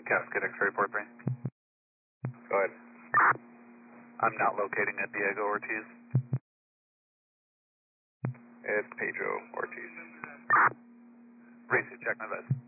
Cascade X-ray 43. Go ahead. I'm not locating at Diego Ortiz. It's Pedro Ortiz. Racy, check my vest.